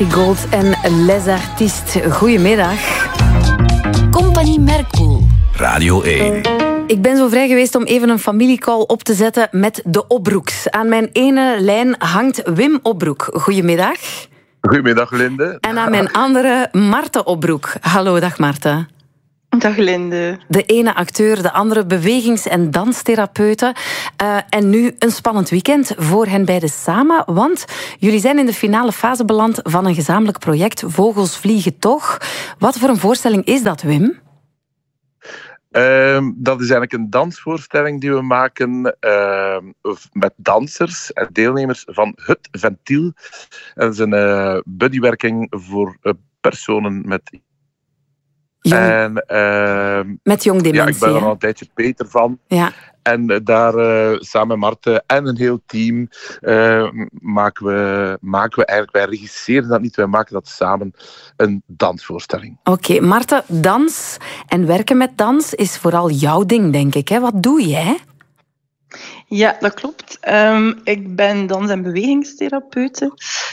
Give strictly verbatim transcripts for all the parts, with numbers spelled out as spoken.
Gold en Les Artistes. Goedemiddag. Compagnie Merkpoel. Radio één. Ik ben zo vrij geweest om even een familiecall op te zetten met de Opbroeks. Aan mijn ene lijn hangt Wim Opbroek. Goedemiddag. Goedemiddag, Linde. En aan mijn andere Marten Opbroek. Hallo, dag Marten. Dag Linde. De ene acteur, de andere bewegings- en danstherapeute. Uh, en nu een spannend weekend voor hen beiden samen. Want jullie zijn in de finale fase beland van een gezamenlijk project. Vogels vliegen toch. Wat voor een voorstelling is dat, Wim? Uh, dat is eigenlijk een dansvoorstelling die we maken uh, met dansers en deelnemers van Het Ventiel. Dat is een uh, buddywerking voor uh, personen met... Jong. En, uh, met jong dementie. Ja, ik ben er al een tijdje beter van. Ja. En uh, daar uh, samen met Marten en een heel team uh, maken, we, maken we eigenlijk, wij regisseren dat niet, wij maken dat samen een dansvoorstelling. Oké, okay, Marten, dans en werken met dans is vooral jouw ding, denk ik. Hè? Wat doe jij? Ja, dat klopt. Um, ik ben dans- en bewegingstherapeute.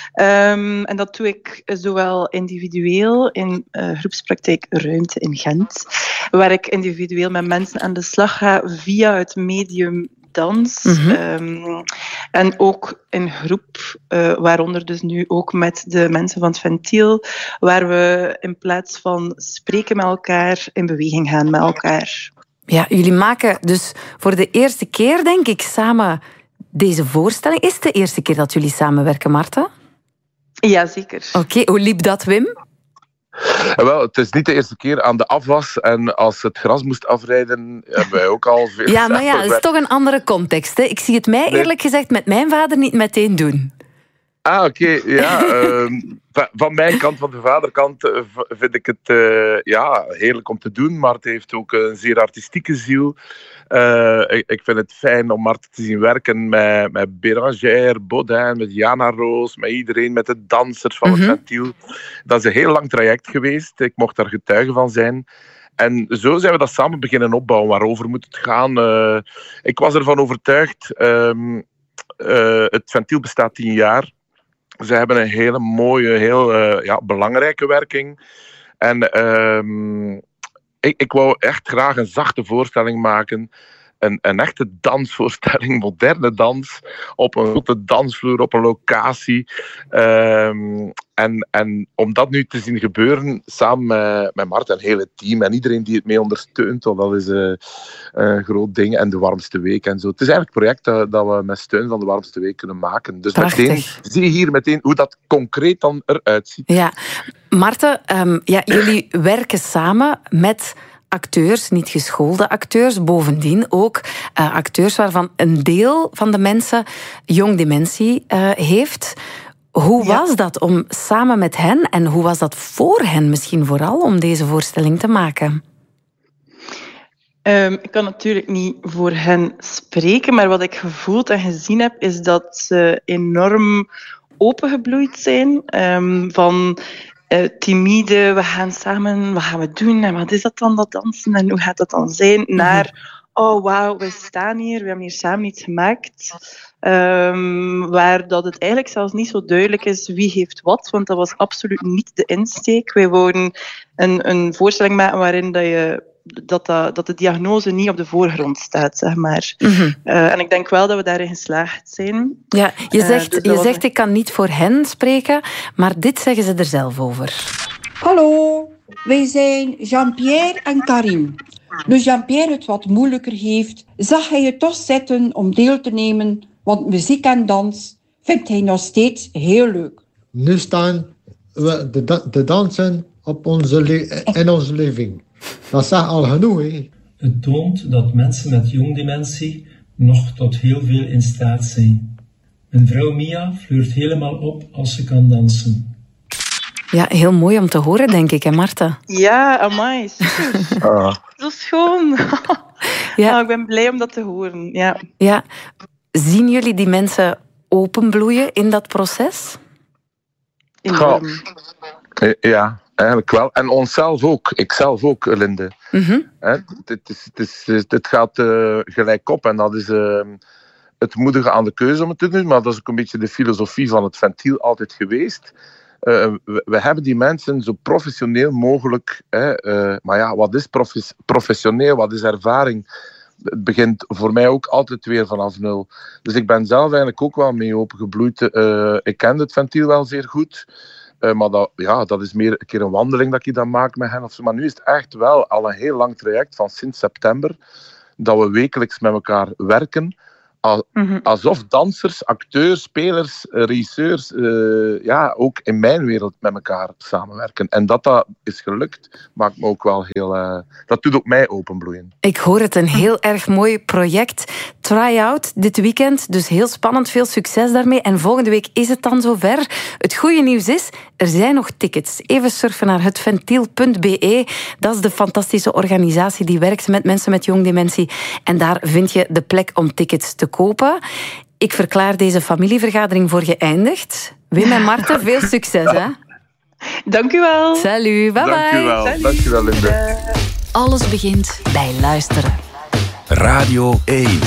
Um, en dat doe ik zowel individueel in uh, groepspraktijk Ruimte in Gent, waar ik individueel met mensen aan de slag ga via het medium dans. Mm-hmm. Um, en ook in groep, uh, waaronder dus nu ook met de mensen van het Ventiel, waar we in plaats van spreken met elkaar, in beweging gaan met elkaar. Ja, jullie maken dus voor de eerste keer, denk ik, samen deze voorstelling. Is het de eerste keer dat jullie samenwerken, Marten? Ja, zeker. Oké, okay, hoe liep dat, Wim? Wel, het is niet de eerste keer aan de afwas. En als het gras moest afrijden, hebben wij ook al veel... Ja, maar ja, dat is toch een andere context. Hè? Ik zie het mij eerlijk gezegd met mijn vader niet meteen doen. Ah, oké. Okay, ja. uh, van mijn kant, van de vaderkant, uh, vind ik het uh, ja, heerlijk om te doen. Marten heeft ook een zeer artistieke ziel. Uh, ik, ik vind het fijn om Marten te zien werken met, met Bérangère, Baudin, met Jana Roos, met iedereen, met de dansers van mm-hmm. het Ventiel. Dat is een heel lang traject geweest. Ik mocht daar getuige van zijn. En zo zijn we dat samen beginnen opbouwen. Waarover moet het gaan? Uh, ik was ervan overtuigd. Um, uh, het Ventiel bestaat tien jaar. Ze hebben een hele mooie, heel uh, ja, belangrijke werking. En um, ik, ik wou echt graag een zachte voorstelling maken. Een, een echte dansvoorstelling, moderne dans. Op een grote dansvloer, op een locatie. Um, en, en om dat nu te zien gebeuren, samen met, met Marten en het hele team en iedereen die het mee ondersteunt, dat is uh, een groot ding. En de Warmste Week en zo. Het is eigenlijk een project dat, dat we met steun van de Warmste Week kunnen maken. Dus meteen, zie je hier meteen hoe dat concreet dan eruit ziet. Ja, Marten, um, ja, jullie werken samen met acteurs, niet geschoolde acteurs, bovendien ook uh, acteurs waarvan een deel van de mensen jong dementie uh, heeft. Hoe ja. was dat om samen met hen, en hoe was dat voor hen misschien vooral, om deze voorstelling te maken? Um, ik kan natuurlijk niet voor hen spreken, maar wat ik gevoeld en gezien heb, is dat ze enorm opengebloeid zijn. Um, van uh, timide, we gaan samen, wat gaan we doen en wat is dat dan, dat dansen en hoe gaat dat dan zijn, naar oh wauw, we staan hier, we hebben hier samen iets gemaakt. Um, waar dat het eigenlijk zelfs niet zo duidelijk is wie heeft wat, want dat was absoluut niet de insteek. Wij wouden een, een voorstelling maken waarin dat, je, dat, dat, dat de diagnose niet op de voorgrond staat, zeg maar. Mm-hmm. Uh, en ik denk wel dat we daarin geslaagd zijn. Ja, je zegt, uh, dus je zegt een... ik kan niet voor hen spreken, maar dit zeggen ze er zelf over. Hallo, wij zijn Jean-Pierre en Karim. Nu Jean-Pierre het wat moeilijker heeft, zag hij het toch zitten om deel te nemen, want muziek en dans vindt hij nog steeds heel leuk. Nu staan we te da- da- dansen op onze le- in onze living. Dat zegt al genoeg, hè? Het toont dat mensen met jongdementie nog tot heel veel in staat zijn. Mijn vrouw Mia fleurt helemaal op als ze kan dansen. Ja, heel mooi om te horen, denk ik, hè, Marten? Ja, amai, super. Ah. Zo schoon. Ja. Oh, ik ben blij om dat te horen, ja. Ja. Zien jullie die mensen openbloeien in dat proces? Enorm. Ja, eigenlijk wel. En onszelf ook. Ikzelf ook, Linde. Mm-hmm. Het, het, is, het, is, het gaat uh, gelijk op en dat is... Uh, het moedige aan de keuze om het te doen, maar dat is ook een beetje de filosofie van het Ventiel altijd geweest. Uh, we, we hebben die mensen zo professioneel mogelijk... Hè, uh, maar ja, wat is profe- professioneel? Wat is ervaring? Het begint voor mij ook altijd weer vanaf nul. Dus ik ben zelf eigenlijk ook wel mee opengebloeid. Uh, ik ken het ventiel wel zeer goed. Uh, maar dat, ja, dat is meer een keer een wandeling dat ik dan maak met hen. Of zo. Maar nu is het echt wel al een heel lang traject van sinds september dat we wekelijks met elkaar werken. Alsof dansers, acteurs, spelers, regisseurs uh, ja, ook in mijn wereld met elkaar samenwerken. En dat dat is gelukt, maakt me ook wel heel... Uh, dat doet ook mij openbloeien. Ik hoor het, een heel erg mooi project. Try-out dit weekend, dus heel spannend, veel succes daarmee. En volgende week is het dan zover. Het goede nieuws is, er zijn nog tickets. Even surfen naar het ventiel punt b e. Dat is de fantastische organisatie die werkt met mensen met jong dementie. En daar vind je de plek om tickets te kopen. Ik verklaar deze familievergadering voor geëindigd. Wim en Marten, veel succes, hè? Dank u wel. Salut, bye bye. Dank u wel. Salut. Dank u wel, Linde. Alles begint bij luisteren. Radio één.